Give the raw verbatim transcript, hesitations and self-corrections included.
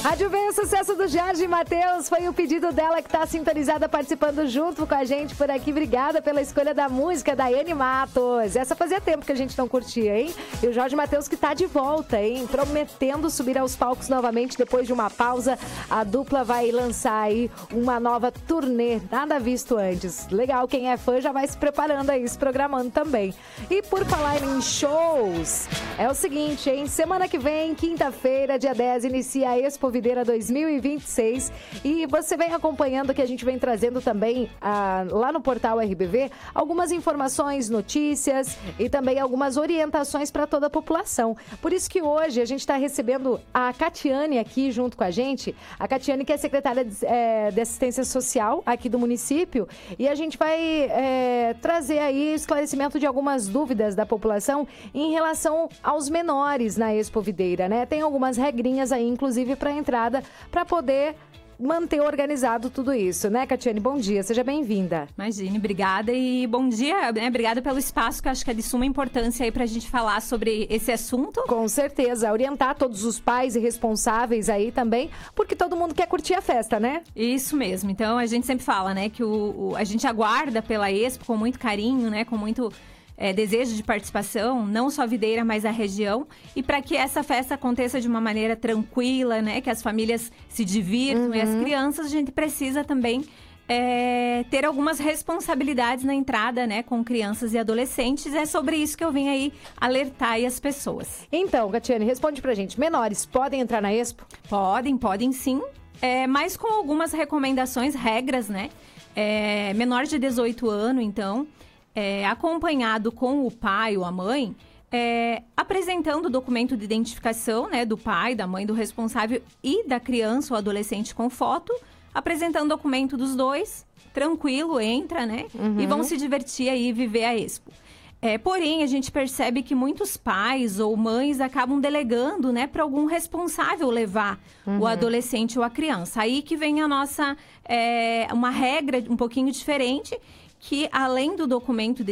Rádio Vem, o sucesso do Jorge Mateus. Foi o pedido dela que está sintonizada, participando junto com a gente por aqui. Obrigada pela escolha da música, Daiane Matos. Essa fazia tempo que a gente não curtia, hein? E o Jorge Mateus que está de volta, hein? Prometendo subir aos palcos novamente depois de uma pausa. A dupla vai lançar aí uma nova turnê, nada visto antes. Legal, quem é fã já vai se preparando aí, se programando também. E por falar em shows, é o seguinte, hein? Semana que vem, quinta-feira, dia dez, inicia a Expo Videira dois mil e vinte e seis. E você vem acompanhando que a gente vem trazendo também ah, lá no portal R B V algumas informações, notícias e também algumas orientações para toda a população. Por isso que hoje a gente está recebendo a Catiane aqui junto com a gente. A Catiane, que é secretária de, é, de Assistência Social aqui do município. E a gente vai é, trazer aí esclarecimento de algumas dúvidas da população em relação aos menores na Expo Videira, né? Tem algumas regrinhas aí, inclusive, para entrada, para poder manter organizado tudo isso, né, Catiane? Bom dia, seja bem-vinda. Imagine, obrigada e bom dia, né? Obrigada pelo espaço, que eu acho que é de suma importância aí pra gente falar sobre esse assunto. Com certeza, orientar todos os pais e responsáveis aí também, porque todo mundo quer curtir a festa, né? Isso mesmo, então a gente sempre fala, né, que o, o, a gente aguarda pela Expo com muito carinho, né, com muito... É, desejo de participação, não só a Videira, mas a região. E para que essa festa aconteça de uma maneira tranquila, né? Que as famílias se divirtam uhum. e as crianças, a gente precisa também é, ter algumas responsabilidades na entrada, né? Com crianças e adolescentes. É sobre isso que eu vim aí alertar aí as pessoas. Então, Catiane, responde pra gente. Menores podem entrar na Expo? Podem, podem sim. É, mas com algumas recomendações, regras, né? É, menor de dezoito anos, então... É, acompanhado com o pai ou a mãe, é, apresentando o documento de identificação, né, do pai, da mãe, do responsável e da criança ou adolescente com foto, apresentando o documento dos dois, tranquilo, entra, né, uhum. e vão se divertir aí e viver a Expo. É, porém, a gente percebe que muitos pais ou mães acabam delegando, né, para algum responsável levar uhum. o adolescente ou a criança. Aí que vem a nossa, é, uma regra um pouquinho diferente, que além do documento de